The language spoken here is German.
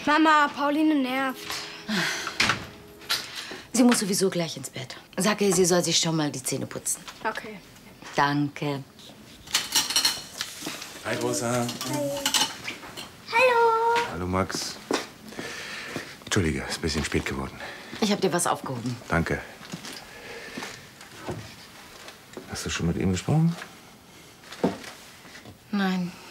Mama, Pauline nervt. Sie muss sowieso gleich ins Bett. Sag ihr, sie soll sich schon mal die Zähne putzen. Okay. Danke. Hi, Rosa. Hi. Hallo. Hallo, Max. Entschuldige, ist ein bisschen spät geworden. Ich habe dir was aufgehoben. Danke. Hast du schon mit ihm gesprochen? Nein.